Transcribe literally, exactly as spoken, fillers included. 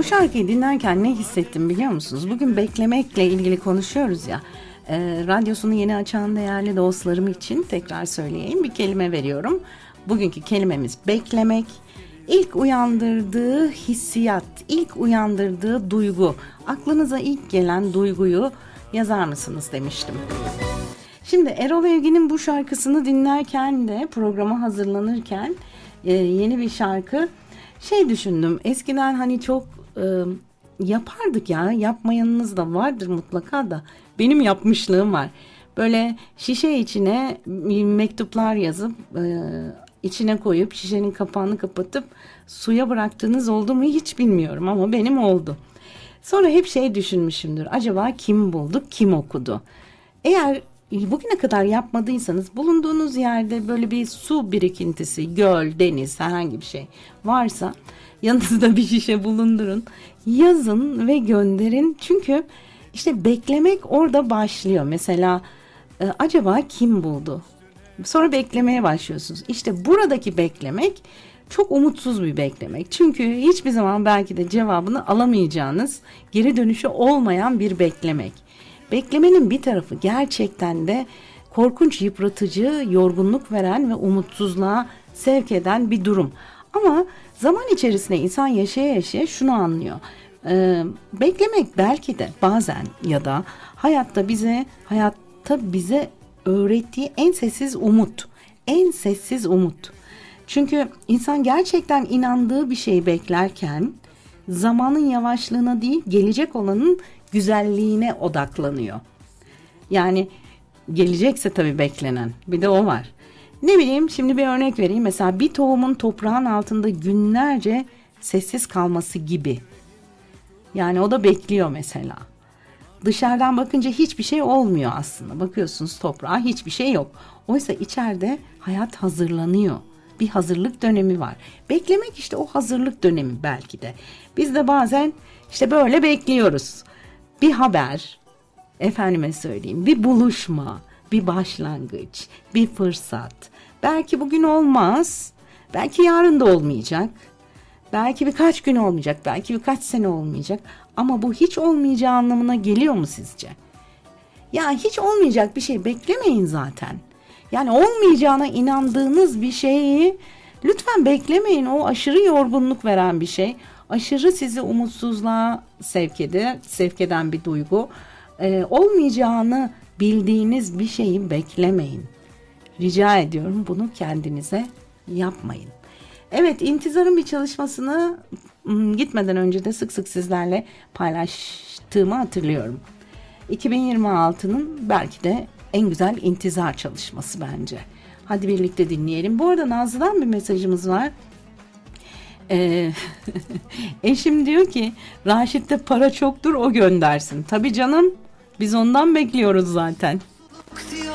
Bu şarkıyı dinlerken ne hissettim biliyor musunuz? Bugün beklemekle ilgili konuşuyoruz ya. E, radyosunu yeni açan değerli dostlarım için tekrar söyleyeyim. Bir kelime veriyorum. Bugünkü kelimemiz beklemek. İlk uyandırdığı hissiyat, ilk uyandırdığı duygu. Aklınıza ilk gelen duyguyu yazar mısınız demiştim. Şimdi Erol Evgin'in bu şarkısını dinlerken de programa hazırlanırken e, yeni bir şarkı şey düşündüm. Eskiden hani çok e, yapardık ya, yapmayanınız da vardır mutlaka da benim yapmışlığım var. Böyle şişe içine mektuplar yazıp e, içine koyup şişenin kapağını kapatıp suya bıraktığınız oldu mu hiç bilmiyorum ama benim oldu. Sonra hep şey düşünmüşümdür. Acaba kim buldu, kim okudu? Eğer bugüne kadar yapmadıysanız bulunduğunuz yerde böyle bir su birikintisi, göl, deniz, herhangi bir şey varsa yanınızda bir şişe bulundurun. Yazın ve gönderin. Çünkü işte beklemek orada başlıyor. Mesela e, acaba kim buldu? Sonra beklemeye başlıyorsunuz. İşte buradaki beklemek çok umutsuz bir beklemek. Çünkü hiçbir zaman belki de cevabını alamayacağınız, geri dönüşü olmayan bir beklemek. Beklemenin bir tarafı gerçekten de korkunç, yıpratıcı, yorgunluk veren ve umutsuzluğa sevk eden bir durum. Ama zaman içerisinde insan yaşaya yaşaya şunu anlıyor. Ee, beklemek belki de bazen ya da hayatta bize hayatta bize öğrettiği en sessiz umut. En sessiz umut. Çünkü insan gerçekten inandığı bir şeyi beklerken zamanın yavaşlığına değil, gelecek olanın güzelliğine odaklanıyor. Yani gelecekse tabii beklenen. Bir de o var. Ne bileyim, şimdi bir örnek vereyim. Mesela bir tohumun toprağın altında günlerce sessiz kalması gibi. Yani o da bekliyor mesela. Dışarıdan bakınca hiçbir şey olmuyor aslında. Bakıyorsunuz toprağa, hiçbir şey yok. Oysa içeride hayat hazırlanıyor. Bir hazırlık dönemi var. Beklemek işte o hazırlık dönemi belki de. Biz de bazen işte böyle bekliyoruz. Bir haber, efendime söyleyeyim, bir buluşma, bir başlangıç, bir fırsat. Belki bugün olmaz, belki yarın da olmayacak. Belki birkaç gün olmayacak, belki birkaç sene olmayacak. Ama bu hiç olmayacağı anlamına geliyor mu sizce? Ya hiç olmayacak bir şey beklemeyin zaten. Yani olmayacağına inandığınız bir şeyi lütfen beklemeyin. O aşırı yorgunluk veren bir şey. Aşırı sizi umutsuzluğa sevk eder, sevk eden bir duygu. Ee, olmayacağını bildiğiniz bir şeyi beklemeyin. Rica ediyorum, bunu kendinize yapmayın. Evet, İntizar'ın bir çalışmasını gitmeden önce de sık sık sizlerle paylaştığımı hatırlıyorum. iki bin yirmi altının belki de en güzel intizar çalışması bence. Hadi birlikte dinleyelim. Bu arada Nazlı'dan bir mesajımız var. Ee, eşim diyor ki Raşit'te para çoktur, o göndersin. Tabii canım, biz ondan bekliyoruz zaten.